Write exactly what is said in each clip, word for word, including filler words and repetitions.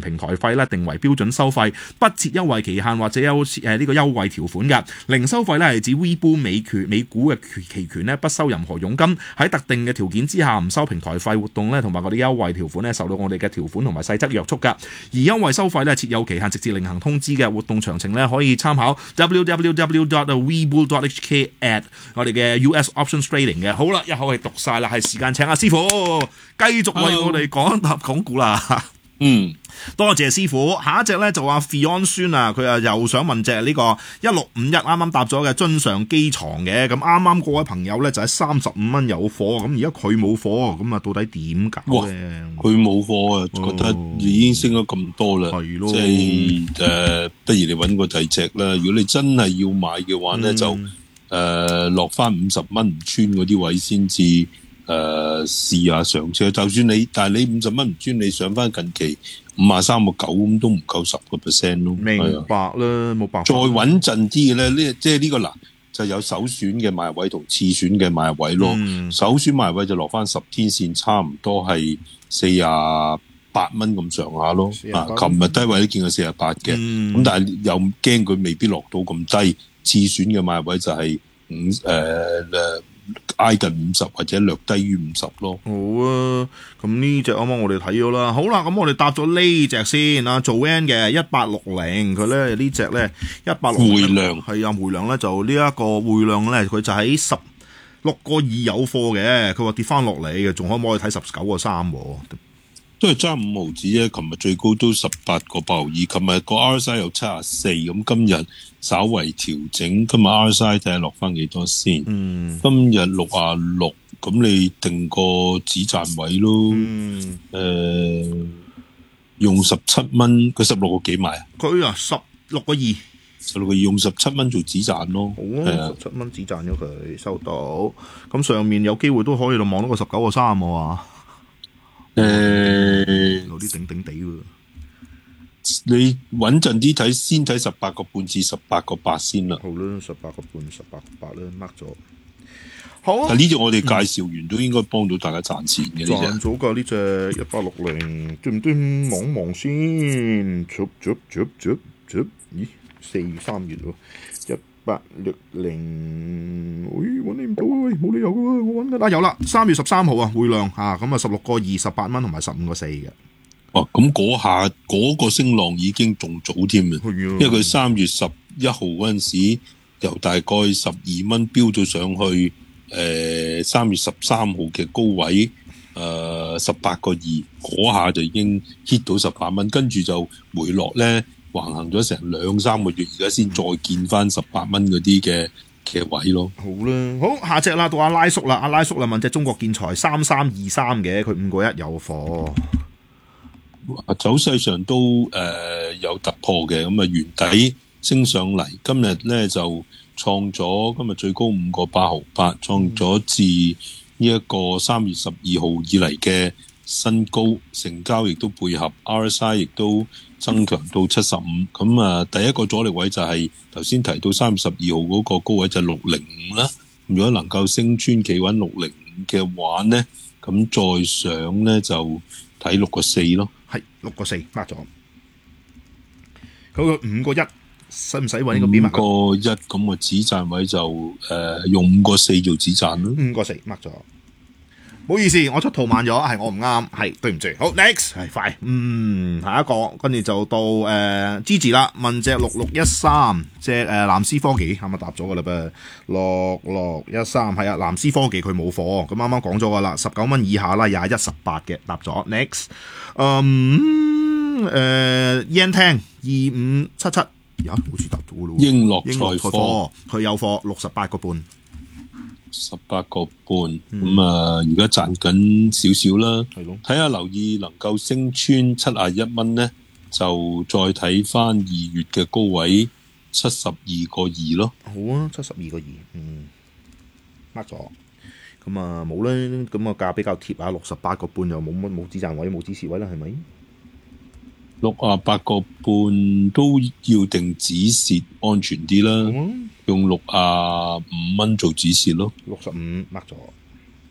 平台費咧定為標準收費，不設優惠期限或者優誒呢個優惠條款嘅。零收費咧係指 Webull 美權美股嘅期權咧不收任何佣金，喺特定嘅條件之下唔收平台費，活動咧同埋我哋優惠條款咧受到我哋嘅條款同埋細則約束㗎。而優惠收費咧設有期限，直至另行通知嘅。活動詳情咧可以參考 w w w dot webull dot h k at 我哋嘅 U S Options Trading 嘅。好啦，一口氣讀晒啦，係時間請阿師傅繼續為我哋講答講股啦。 嗯， 多謝師傅。下一隻咧就話 Fion 孫啊，佢啊又想問隻呢個一六五一啱啱搭咗嘅津上機床嘅，咁啱啱嗰位朋友咧就喺三十五蚊有貨，咁而家佢冇貨，咁啊到底點搞咧？ 佢冇貨啊，覺得已經升咗咁多啦， 係咯， 即係誒，不如你揾個第二隻啦。如果你真係要買嘅話咧，嗯、就誒落翻五十蚊唔穿嗰啲位先至。誒、呃，試下上車，就算你，但係你五十蚊唔穿，你上翻近期五啊三個九咁都唔夠十個 percent 咯。 明白啦，冇辦法。 再穩陣啲嘅咧，呢即係呢個嗱，就有首選嘅買入位同次選嘅買入位咯。嗯、首選買入位就落翻十天線，差唔多係四啊八蚊咁上下咯。啊，琴日低位都見過四啊八嘅，咁、嗯、但係又驚佢未必落到咁低。次選嘅買入位就係五誒誒。挨近五十或者略低於五十咯。 好啊，咁呢隻啱啱我哋睇咗啦。好啦，咁我哋搭咗呢隻先啊，做 N 嘅一八六零，佢咧呢隻咧一八六零回量係啊，回量咧就呢一個回量咧，佢就喺十六個二有貨嘅，佢話跌翻落嚟嘅，仲可唔可以睇十九個三？ 都係爭五毫子啫，琴日最高都十八個八毫二，琴日個 R S I 有七十四，咁今日稍為調整，今日 R S I 睇下落翻幾多先。嗯，今日六啊六，咁你定個止賺位咯。嗯，誒、呃，用十七蚊，佢十六個幾買啊？ 佢啊，十六個二， 十六個二用十七蚊做止賺咯。 好啊，十七蚊止賺咗佢，收到。咁上面有機會都可以到望到個十九個三啊嘛。誒、嗯，有啲頂頂地喎。 你穩陣啲睇，先睇十八個半至十八個八先啦。 好啦，十八個半、十八個八啦，mark 咗。好、啊。 但呢隻我哋介紹完、嗯、都應該幫到大家賺錢嘅。 賺咗㗎呢隻一八六零，端唔端望望先？捉捉捉捉捉，咦？四三月喎，一八六零，喂，揾你唔到啊！喂，冇理由嘅喎，我揾緊。啊，有啦，三月十三號啊，匯量啊，咁啊十六個二十八蚊同埋十五個四嘅。 哦，咁嗰下嗰、嗰個升浪已經仲早添嘅，因為佢三月十一號嗰陣時由大概十二蚊飆咗上去，誒三月十三號嘅高位，誒十八個二，嗰下就已經 hit 到十八蚊，跟住就回落咧。橫行咗成兩三個月，而家先再見翻十八蚊嗰啲嘅嘅位咯。 好啦，好下隻啦，到阿拉叔啦，阿拉叔啦問隻中國建材三三二三嘅，佢五個一有貨。 走勢上都誒、呃、有突破嘅，咁啊原底升上嚟，今日咧就創咗今日最高五個八毫八，創咗自呢一個三月十二號以嚟嘅新高，成交亦都配合 R S I 亦都增強到七十五，咁啊第一個阻力位就係頭先提到三月十二號嗰個高位就六零五啦。如果能夠升穿企穩六零五嘅話咧，咁再上咧就睇六個四咯。 係六個四 mark 咗。嗰個五個一使唔使揾呢個邊？ 五個一咁個止賺位就誒、呃、用五個四做止賺咯。 五個四 mark 咗。唔好意思，我出圖慢咗，係我唔啱，係對唔住。好 next 係快，嗯，下一個跟住就到誒 Gigi 啦，問隻六六一三隻誒藍思科技啱啱答咗噶啦噃，六六一三係啊，藍思科技佢冇貨，咁啱啱講咗噶啦，十九蚊以下啦，廿一十八嘅答咗 next， 嗯誒 Yen Tang 二五七七，呀好似答咗噶咯， 英樂財科佢有貨六十八個半。 十八個半，咁啊，而家賺緊少少啦。 係咯， 睇下留意能夠升穿七啊一蚊咧，就再睇翻二月嘅高位七十二個二咯。 好啊，七十二個二，嗯，mark咗。咁啊冇啦，咁啊價比較貼啊，六十八個半又冇乜冇止賺位冇止蝕位啦，係咪？ 六啊八個半都要定止蝕安全啲啦。嗯用六啊五蚊做止蝕咯， 六十五 mark 咗。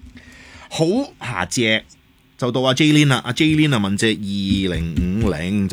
好，下隻就到阿 J Lin 啦，阿 J Lin 啊問隻二零五零。